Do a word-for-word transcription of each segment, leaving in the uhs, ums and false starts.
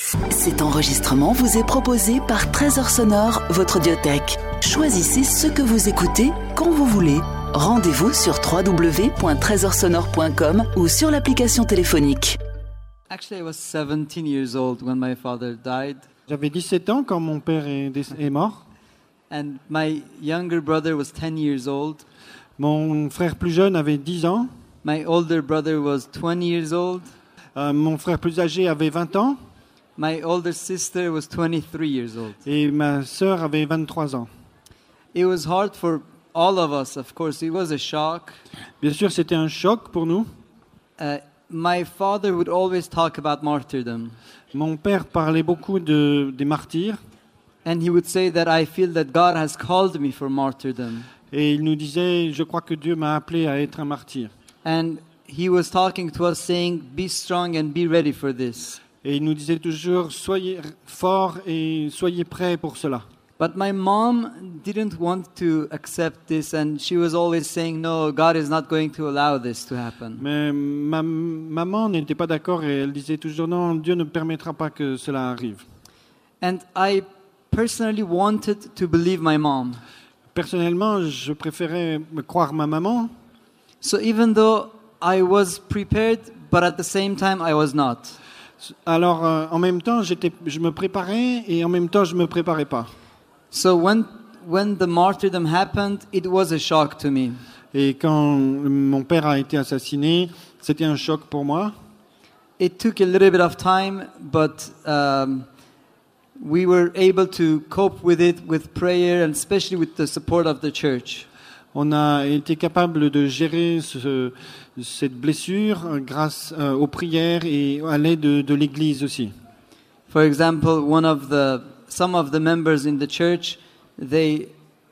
Cet enregistrement vous est proposé par Trésor Sonore, votre audiothèque. Choisissez ce que vous écoutez quand vous voulez. Rendez-vous sur w w w point trésor sonore point com ou sur l'application téléphonique. Actually, I was seventeen years old when my father died. J'avais dix-sept ans quand mon père est, dé- est mort. And my younger brother was ten years old. Mon frère plus jeune avait dix ans. My older brother was twenty years old. Euh, mon frère plus âgé avait vingt ans. My older sister was twenty-three years old. Et ma sœur avait vingt-trois ans. It was hard for all of us, of course. It was a shock. Bien sûr, c'était un choc pour nous. Uh, my father would always talk about martyrdom. Mon père parlait beaucoup de, des martyrs. And he would say that I feel that God has called me for martyrdom. Et il nous disait, je crois que Dieu m'a appelé à être un martyr. And he was talking to us saying, be strong and be ready for this. Et il nous disait toujours, soyez forts et soyez prêts pour cela. But my mom didn't want to accept this, and she was always saying, no, God is not going to allow this to happen. Mais ma maman n'était pas d'accord et elle disait toujours, non, Dieu ne permettra pas que cela arrive. And I personally wanted to believe my mom. Personnellement, je préférais me croire ma maman. So even though I was prepared, but at the same time I was not. Alors, euh, en même temps, j'étais, je me préparais et en même temps, je me préparais pas. So when when the martyrdom happened, it was a shock to me. Et quand mon père a été assassiné, c'était un choc pour moi. It took a little bit of time, but um, we were able to cope with it with prayer and especially with the support of the church. On a été capable de gérer ce, cette blessure grâce euh, aux prières et à l'aide de, de l'Église aussi. For example, one of the some of the members in the church, they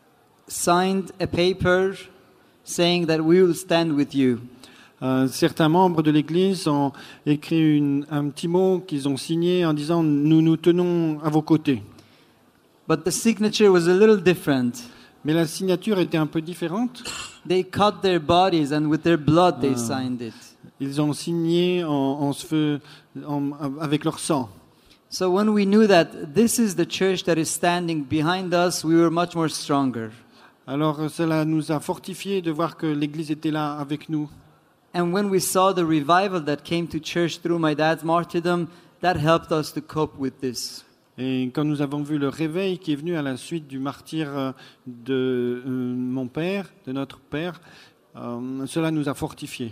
signed a paper saying that we will stand with you. Euh, certains membres de l'Église ont écrit une, un petit mot qu'ils ont signé en disant « Nous nous tenons à vos côtés ». But the signature was a little different. Mais la signature était un peu différente. They cut their bodies and with their blood they Ah. signed it. Ils ont signé en, en se feu, en, avec leur sang. So when we knew that this is the church that is standing behind us, we were much more stronger. Alors cela nous a fortifiés de voir que l'Église était là avec nous. And when we saw the revival that came to church through my dad's martyrdom, that helped us to cope with this. Et quand nous avons vu le réveil qui est venu à la suite du martyr euh, de euh, mon père, de notre père, euh, cela nous a fortifiés.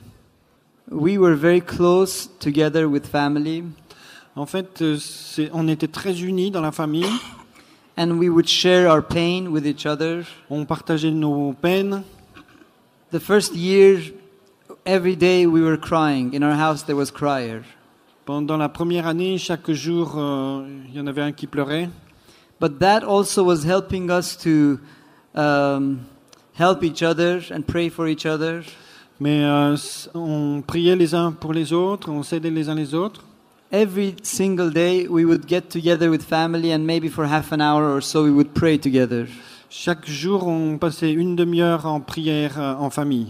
We were very close together with family, En fait, euh, c'est, on était très unis dans la famille. and we would share our pain with each other. On partageait nos peines. The first year, every day we were crying. In our house there was crier. Pendant la première année, chaque jour, euh, il y en avait un qui pleurait. But that also was helping us to um, help each other and pray for each other. Mais euh, on priait les uns pour les autres, on s'aidait les uns les autres. Every single day we would get together with family, and maybe for half an hour or so we would pray together. Chaque jour, on passait une demi-heure en prière euh, en famille.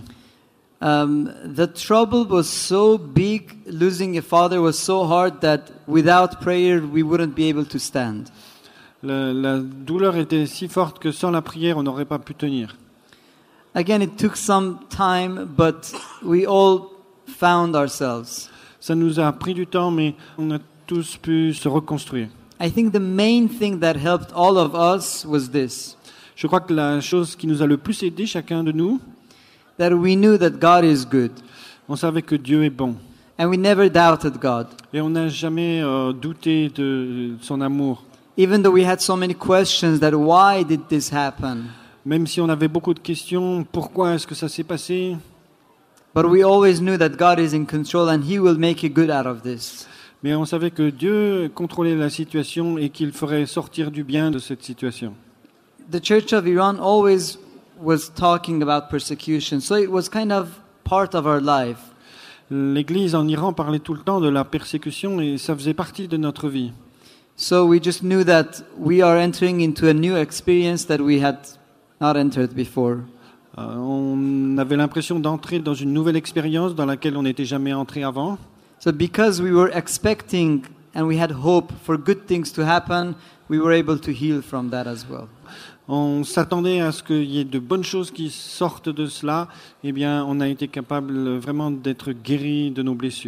Um, the trouble was so big, losing a father was so hard that without prayer we wouldn't be able to stand. La, la douleur était si forte que sans la prière, on n'aurait pas pu tenir. Again, it took some time, but we all found ourselves. Ça nous a pris du temps, mais on a tous pu se reconstruire. I think the main thing that helped all of us was this, Je crois que la chose qui nous a le plus aidé, chacun de nous, that we knew that God is good, on savait que Dieu est bon. and we never doubted God. Et on n'a jamais euh, douté de son amour. Even though we had so many questions that why did this happen? Même si on avait beaucoup de questions, pourquoi est-ce que ça s'est passé? But we always knew that God is in control and He will make a good out of this. Mais on savait que Dieu contrôlait la situation et qu'il ferait sortir du bien de cette situation. The Church of Iran always was talking about persecution, so it was kind of part of our life. L'Église en Iran parlait tout le temps de la persécution et ça faisait partie de notre vie. So we just knew that we are entering into a new experience that we had not entered before. Euh, on avait l'impression d'entrer dans une nouvelle expérience dans laquelle on n'était jamais entré avant. So because we were expecting and we had hope for good things to happen, we were able to heal from that as well. On s'attendait à ce qu'il y ait de bonnes choses qui sortent de cela. Eh bien, on a été capable vraiment d'être guéris de nos blessures.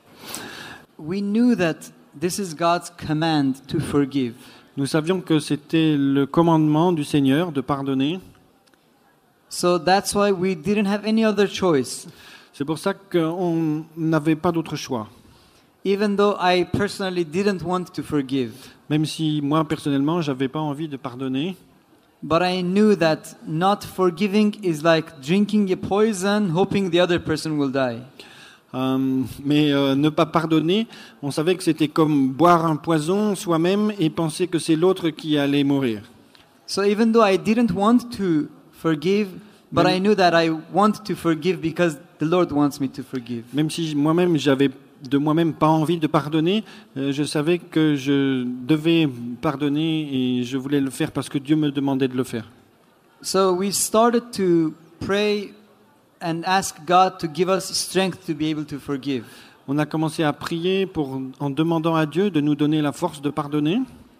We knew that this is God's command to forgive. Nous savions que c'était le commandement du Seigneur de pardonner. So that's why we didn't have any other choice. C'est pour ça qu'on n'avait pas d'autre choix. Even though I personally didn't want to forgive. Même si moi, personnellement, je n'avais pas envie de pardonner. But I knew that not forgiving is like drinking a poison, hoping the other person will die. Euh, mais euh, ne pas pardonner, on savait que c'était comme boire un poison soi-même et penser que c'est l'autre qui allait mourir. So even though I didn't want to forgive, but I knew that I want to forgive because the Lord wants me to forgive. Même si moi-même j'avais de moi-même pas envie de pardonner, euh, je savais que je devais pardonner et je voulais le faire parce que Dieu me demandait de le faire. So we started to pray and ask God to give us strength to be able to forgive. On a commencé à prier pour, en demandant à Dieu de nous donner la force de pardonner.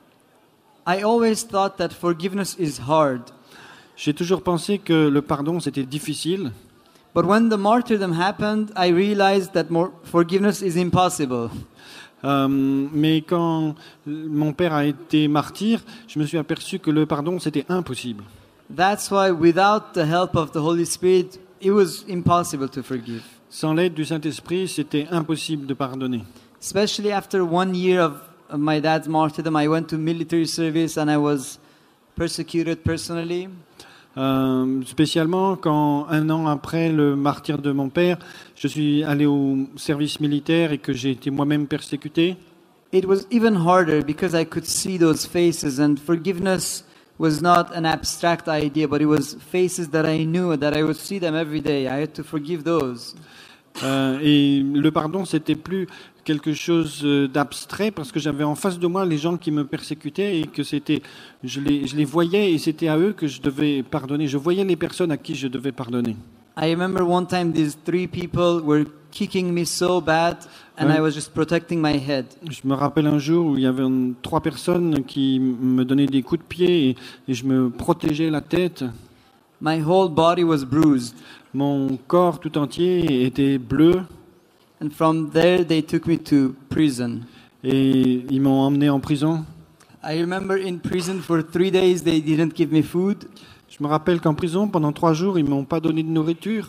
I always thought that forgiveness is hard. J'ai toujours pensé que le pardon c'était difficile. But when the martyrdom happened, I realized that more forgiveness is impossible. Euh, mais quand mon père a été martyr, je me suis aperçu que le pardon c'était impossible. That's why without the help of the Holy Spirit, it was impossible to forgive. Sans l'aide du Saint-Esprit, c'était impossible de pardonner. Especially after one year of, of my dad's martyrdom, I went to military service and I was persecuted personally. Euh, spécialement quand un an après le martyre de mon père, je suis allé au service militaire et que j'ai été moi-même persécuté. It was even harder because I could see those faces, and forgiveness was not an abstract idea, but it was faces that I knew, that I would see them every day. I had to forgive those. Euh, et le pardon, c'était plus quelque chose d'abstrait parce que j'avais en face de moi les gens qui me persécutaient et que c'était, je les, je les voyais et c'était à eux que je devais pardonner. Je voyais les personnes à qui je devais pardonner. I remember one time these three people were kicking me so bad and Ouais. I was just protecting my head. Je me rappelle un jour où il y avait une- trois personnes qui me donnaient des coups de pied et, et je me protégeais la tête. My whole body was bruised. Mon corps tout entier était bleu And from there they took me to prison. et ils m'ont emmené en prison. I remember in prison for three days they didn't give me food. Je me rappelle qu'en prison, pendant trois jours, ils m'ont pas donné de nourriture.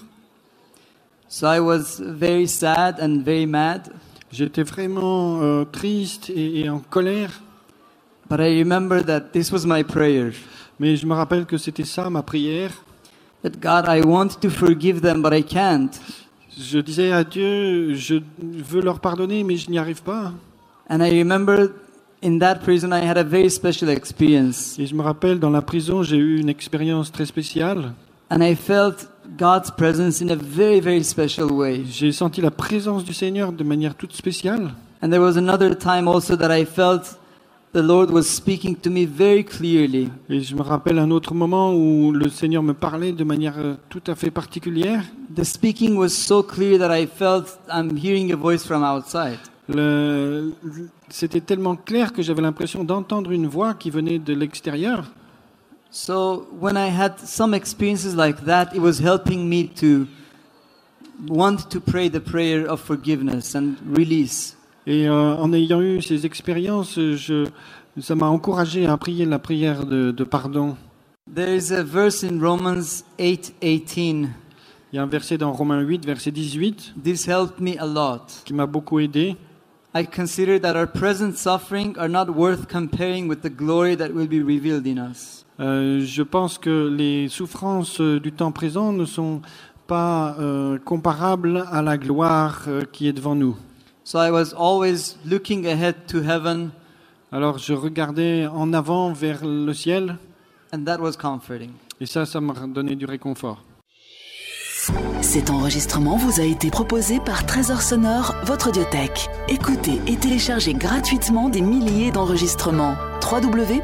So I was very sad and very mad. J'étais vraiment euh, triste et, et en colère. But I remember that this was my prayer. Mais je me rappelle que c'était ça ma prière. That God, I want to forgive them, but I can't. Je disais à Dieu, je veux leur pardonner, mais je n'y arrive pas. And I remember in that prison I had a very special experience. Et je me rappelle, dans la prison, j'ai eu une expérience très spéciale. And I felt God's presence in a very, very special way. J'ai senti la présence du Seigneur de manière toute spéciale. And there was another time also that I felt the Lord was speaking to me very clearly. Et je me rappelle un autre moment où le Seigneur me parlait de manière euh, tout à fait particulière. The speaking was so clear that I felt I'm hearing a voice from outside. Le- C'était tellement clair que j'avais l'impression d'entendre une voix qui venait de l'extérieur. So when I had some experiences like that, it was helping me to want to pray the prayer of forgiveness and release. Et euh, en ayant eu ces expériences, je, ça m'a encouragé à prier la prière de, de pardon. There is a verse in Romans eight eighteen. Il y a un verset dans Romains huit, verset dix-huit, This helped me a lot. qui m'a beaucoup aidé. I consider that our present suffering are not worth comparing with the glory that will be revealed in us. Euh, je pense que les souffrances euh, du temps présent ne sont pas euh, comparables à la gloire euh, qui est devant nous. So I was always looking ahead to heaven, Alors je regardais en avant vers le ciel and that was comforting. et ça, ça m'a donné du réconfort. Cet enregistrement vous a été proposé par Trésor Sonore, votre audiothèque. Écoutez et téléchargez gratuitement des milliers d'enregistrements. w w w